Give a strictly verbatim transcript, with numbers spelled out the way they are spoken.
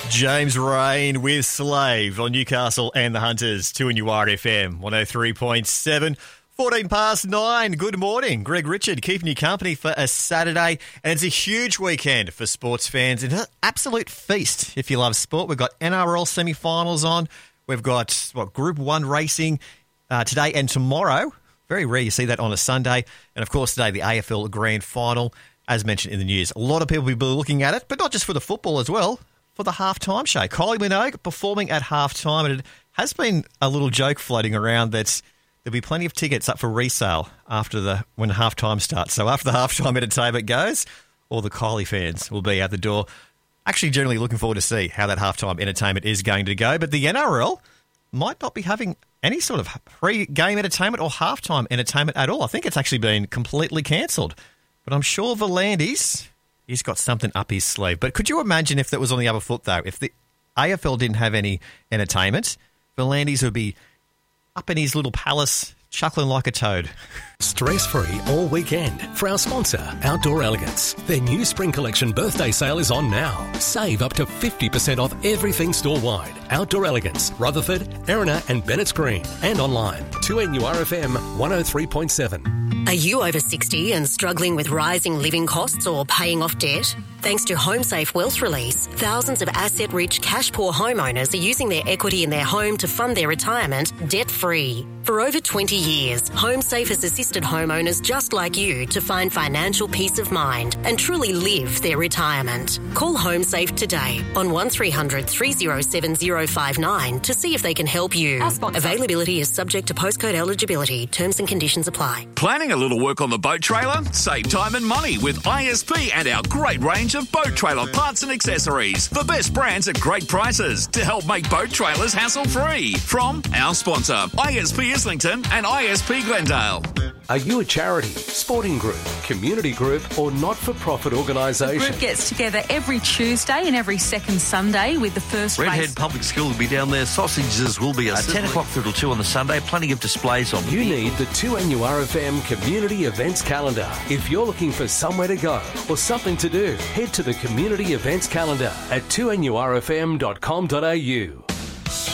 James Rain with Slave on Newcastle and the Hunters, two N U R F M, one oh three point seven. fourteen past nine. Good morning. Greg Richard keeping you company for a Saturday. And it's a huge weekend for sports fans. It's an absolute feast if you love sport. We've got N R L semi-finals on. We've got what Group one racing uh, today and tomorrow. Very rare you see that on a Sunday. And, of course, today the A F L Grand Final, as mentioned in the news. A lot of people will be looking at it, but not just for the football as well, for the halftime show. Kylie Minogue performing at halftime, and it has been a little joke floating around that there'll be plenty of tickets up for resale after the when halftime starts. So after the halftime entertainment goes, all the Kylie fans will be at the door. Actually, generally looking forward to see how that halftime entertainment is going to go. But the N R L might not be having any sort of pre-game entertainment or halftime entertainment at all. I think it's actually been completely cancelled. But I'm sure Volandis, he's got something up his sleeve. But could you imagine if that was on the other foot, though? If the A F L didn't have any entertainment, Volandis would be up in his little palace, chuckling like a toad. Stress-free all weekend for our sponsor, Outdoor Elegance. Their new spring collection birthday sale is on now. Save up to fifty percent off everything store-wide. Outdoor Elegance, Rutherford, Erina and Bennett's Green. And online, two N U R F M one oh three point seven. Are you over sixty and struggling with rising living costs or paying off debt? Thanks to HomeSafe Wealth Release, thousands of asset-rich, cash-poor homeowners are using their equity in their home to fund their retirement debt-free. For over twenty years, HomeSafe has assisted homeowners just like you to find financial peace of mind and truly live their retirement. Call HomeSafe today on one three hundred three oh seven oh five nine to see if they can help you. Availability is subject to postcode eligibility. Terms and conditions apply. Planning a little work on the boat trailer? Save time and money with I S P and our great range of boat trailer parts and accessories. The best brands at great prices to help make boat trailers hassle-free. From our sponsor, I S P Islington and I S P Glendale. Are you a charity, sporting group, community group or not-for-profit organisation? The group gets together every Tuesday and every second Sunday with the first Redhead race. Public School will be down there. Sausages will be at ten o'clock through till two on the Sunday. Plenty of displays on. You need the two N U R F M Community Events Calendar. If you're looking for somewhere to go or something to do, head to the Community Events Calendar at two N U R F M dot com dot A U.